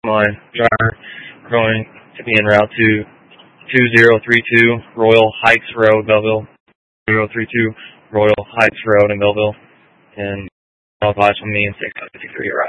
my driver. We're going to be en route to 2032 Royal Heights Road, Belleville. 2032 Royal Heights Road in Belleville. And I'll advise from me and 653 arrive.